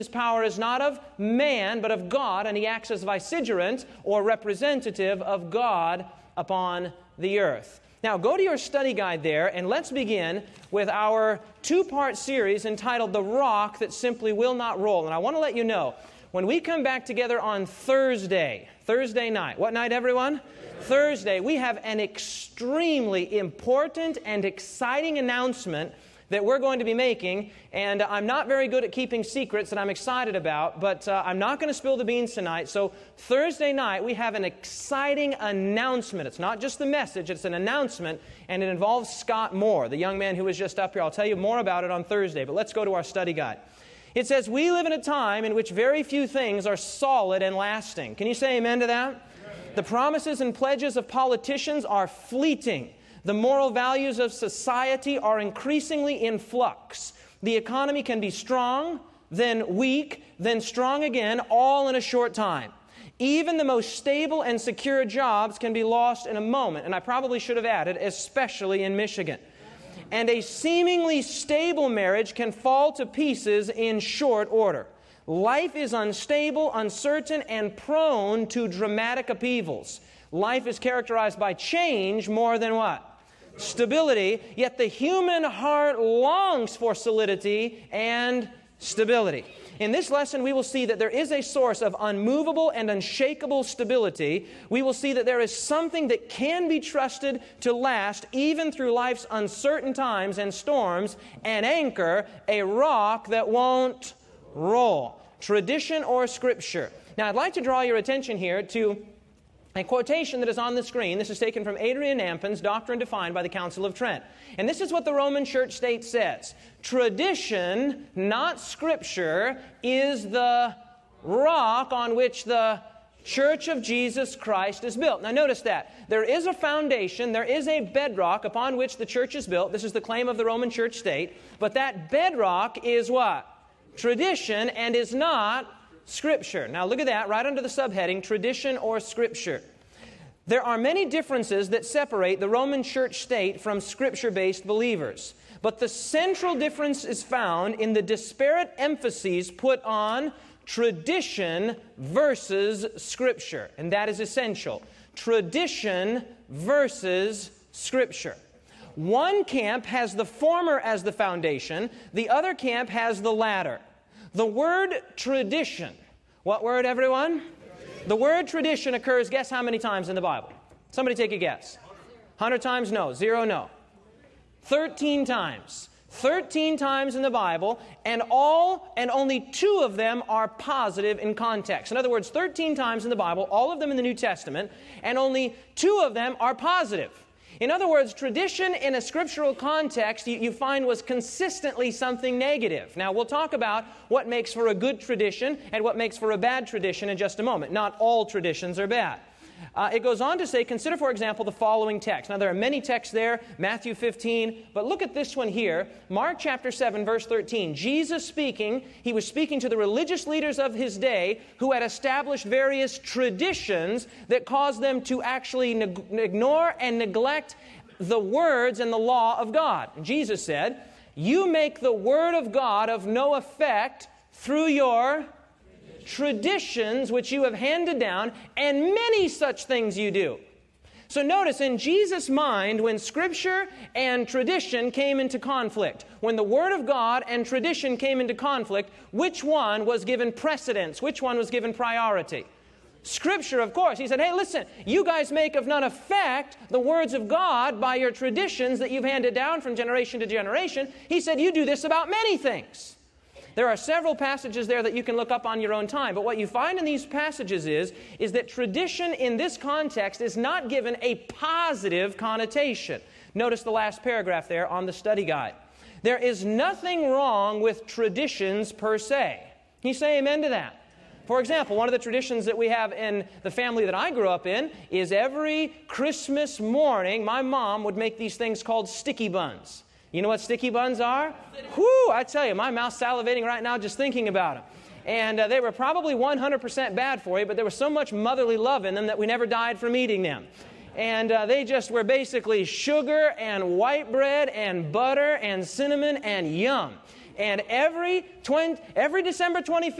His power is not of man, but of God, and he acts as vicegerent or representative of God upon the earth. Now, go to your study guide there, and let's begin with our two-part series entitled The Rock That Simply Will Not Roll. And I want to let you know, when we come back together on Thursday night, what night, everyone? Thursday, we have an extremely important and exciting announcement that we're going to be making, and I'm not very good at keeping secrets that I'm excited about, but I'm not going to spill the beans tonight. So Thursday night, we have an exciting announcement. It's not just the message, it's an announcement, and it involves Scott Moore, the young man who was just up here. I'll tell you more about it on Thursday, but let's go to our study guide. It says, we live in a time in which very few things are solid and lasting. Can you say amen to that? Amen. The promises and pledges of politicians are fleeting. The moral values of society are increasingly in flux. The economy can be strong, then weak, then strong again, all in a short time. Even the most stable and secure jobs can be lost in a moment. And I probably should have added, especially in Michigan. And a seemingly stable marriage can fall to pieces in short order. Life is unstable, uncertain, and prone to dramatic upheavals. Life is characterized by change more than what? Stability, yet the human heart longs for solidity and stability. In this lesson, we will see that there is a source of unmovable and unshakable stability. We will see that there is something that can be trusted to last even through life's uncertain times and storms, an anchor, a rock that won't roll. Tradition or Scripture. Now, I'd like to draw your attention here to a quotation that is on the screen. This is taken from Adrian Ampen's Doctrine Defined by the Council of Trent. And this is what the Roman Church State says. Tradition, not Scripture, is the rock on which the Church of Jesus Christ is built. Now notice that. There is a foundation, there is a bedrock upon which the church is built. This is the claim of the Roman Church State. But that bedrock is what? Tradition, and is not Scripture. Now look at that, right under the subheading, Tradition or Scripture. There are many differences that separate the Roman Church State from Scripture-based believers. But the central difference is found in the disparate emphases put on tradition versus Scripture. And that is essential. Tradition versus Scripture. One camp has the former as the foundation, the other camp has the latter. The word tradition, what word, everyone? The word tradition occurs, guess how many times in the Bible? Somebody take a guess. 100 times? No. 0, no. 13 times. 13 times in the Bible, and only 2 of them are positive in context. In other words, 13 times in the Bible, all of them in the New Testament, and only 2 of them are positive. In other words, tradition in a scriptural context you find was consistently something negative. Now, we'll talk about what makes for a good tradition and what makes for a bad tradition in just a moment. Not all traditions are bad. It goes on to say, consider, for example, the following text. Now, there are many texts there, Matthew 15, but look at this one here. Mark chapter 7, verse 13. Jesus speaking, he was speaking to the religious leaders of his day who had established various traditions that caused them to actually ignore and neglect the words and the law of God. Jesus said, you make the word of God of no effect through your traditions which you have handed down, and many such things you do. So notice, in Jesus' mind, when Scripture and tradition came into conflict, when the Word of God and tradition came into conflict, which one was given precedence? Which one was given priority? Scripture, of course. He said, hey, listen, you guys make of none effect the words of God by your traditions that you've handed down from generation to generation. He said, you do this about many things. There are several passages there that you can look up on your own time. But what you find in these passages is that tradition in this context is not given a positive connotation. Notice the last paragraph there on the study guide. There is nothing wrong with traditions per se. Can you say amen to that? For example, one of the traditions that we have in the family that I grew up in is every Christmas morning, my mom would make these things called sticky buns. You know what sticky buns are? Whew, I tell you, my mouth's salivating right now just thinking about them. And they were probably 100% bad for you, but there was so much motherly love in them that we never died from eating them. And they just were basically sugar and white bread and butter and cinnamon and yum. And every December 25th,